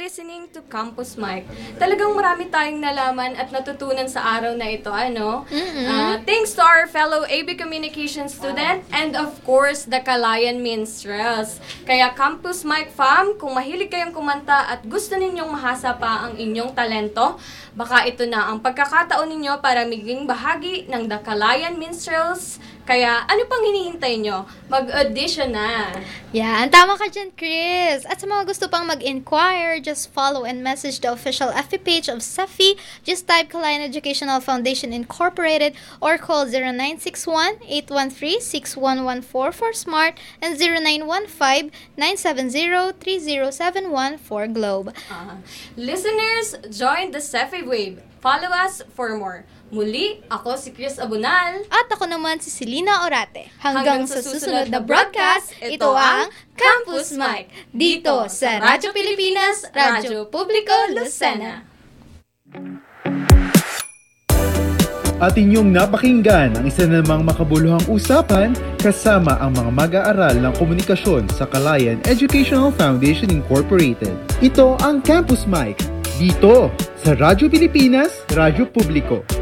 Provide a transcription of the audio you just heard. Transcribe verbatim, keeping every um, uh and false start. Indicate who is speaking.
Speaker 1: listening to Campus Mic. Talagang marami tayong nalaman at natutunan sa araw na ito, ano?
Speaker 2: Mm-hmm.
Speaker 1: Uh, thanks to our fellow A B Communications student and of course, the Kalayan Minstrels. Kaya Campus Mic fam, kung mahilig kayong kumanta at gusto ninyong mahasa pa ang inyong talento, baka ito na ang pagkakataon ninyo para maging bahagi ng The Kalayan Minstrels. Kaya, ano pang hinihintay nyo? Mag-audition na!
Speaker 2: Yan, tama ka dyan, Chris! At sa mga gusto pang mag-inquire, just follow and message the official F B page of C E F I. Just type Kalayan Educational Foundation Incorporated or call zero nine six one, eight one three, six one one four for SMART and zero nine one five, nine seven zero, three zero seven one for Globe.
Speaker 1: Uh, listeners, join the C E F I Wave. Follow us for more. Muli, ako si Chris Abunal.
Speaker 2: At ako naman si Selena Orate. Hanggang, Hanggang sa susunod na broadcast, ito ang Campus Mic. Dito sa Radyo Pilipinas, Radyo Publiko Lucena.
Speaker 3: At inyong napakinggan ang isa namang makabuluhang usapan kasama ang mga mag-aaral ng komunikasyon sa Kalayan Educational Foundation Incorporated. Ito ang Campus Mic. Dito sa Radyo Pilipinas, Radyo Publiko.